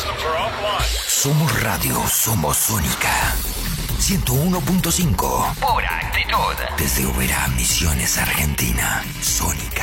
Somos radio, somos Sónica. 101.5. Pura actitud. Desde Oberá, Misiones, Argentina. Sónica.